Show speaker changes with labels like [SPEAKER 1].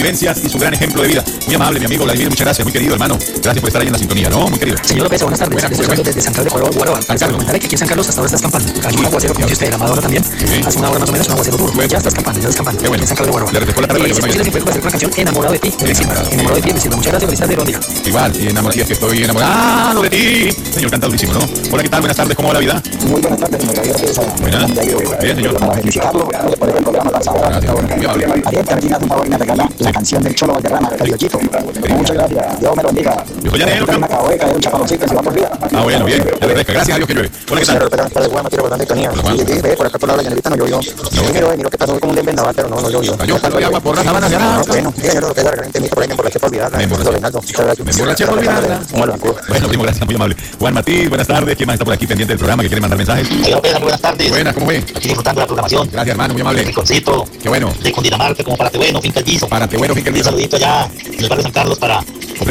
[SPEAKER 1] vivencias y su gran ejemplo de vida. Muy amable, mi amigo Vladimir, muchas gracias, muy querido hermano. Gracias por estar ahí en la sintonía, ¿no? Muy querido.
[SPEAKER 2] Señor López, buenas tardes.
[SPEAKER 1] Buenas,
[SPEAKER 2] Estoy hablando desde San Carlos de Guaroa.
[SPEAKER 1] San Carlos.
[SPEAKER 2] Comentaré que aquí en San Carlos hasta ahora está escampando. Hay un aguacero, como dice usted, la madura también.
[SPEAKER 1] Sí.
[SPEAKER 2] Hace una hora más o menos, un aguacero duro.
[SPEAKER 1] Bueno.
[SPEAKER 2] Ya está escampando, ya está escampando.
[SPEAKER 1] Qué bueno.
[SPEAKER 2] En San Carlos de Guaroa.
[SPEAKER 1] Le refrescó la tarde,
[SPEAKER 2] Y
[SPEAKER 1] yo
[SPEAKER 2] si
[SPEAKER 1] me
[SPEAKER 2] posible, si puede hacer una canción, Enamorado de ti. Enamorado de ti, me sirve. Muchas gracias, felicidades de Rondia.
[SPEAKER 1] Igual, y es que estoy enamorado de ti. Señor, canta durísimo, ¿no? Hola, ¿qué tal? Buenas tardes, ¿cómo va la vida?
[SPEAKER 3] Muy buenas tardes, señor Javier Pérez.
[SPEAKER 1] Buenas. Bien, señor.
[SPEAKER 3] Para felicitarlo por el programa pasado.
[SPEAKER 1] Gracias, muy amable.
[SPEAKER 3] Ayer termina un favor y me regala la canción del Cholo Valderrama, el Yochito. Muchas gracias. Dios me lo bendiga.
[SPEAKER 1] Yo ya leo,
[SPEAKER 3] Una caboeca de un chapaloncito se va por vida.
[SPEAKER 1] Ah, bueno, bien. Ya le agradezco. Gracias a Dios que llueve. Hola, ¿qué tal?
[SPEAKER 3] Para el Guama, tiro por sintonía. Y por acá por la llanerita no llovió. Miro que pasó como un vendaval, pero no llovió.
[SPEAKER 1] Cayó un poco de agua por la sabana de Arauca.
[SPEAKER 3] Bueno, yo lo que da realmente por ahí me emborraché por olvidarla.
[SPEAKER 1] Me emborraché. Me emborraché por olvidarla. Bueno, primo, gracias, muy amable. Juan Martí, buenas tardes. ¿Quién más está por aquí pendiente del programa que quiere mandar mensajes?
[SPEAKER 4] Señor Pedro, buenas tardes.
[SPEAKER 1] Buenas, ¿cómo fue?
[SPEAKER 4] Aquí disfrutando la programación.
[SPEAKER 1] Gracias, hermano, muy amable.
[SPEAKER 4] Rinconcito
[SPEAKER 1] Qué bueno.
[SPEAKER 4] de Cundinamarca, como para Tebueno, Finca El Guiso.
[SPEAKER 1] Para Tebueno, Finca El
[SPEAKER 4] Un
[SPEAKER 1] Guiso.
[SPEAKER 4] saludito allá en el barrio San Carlos para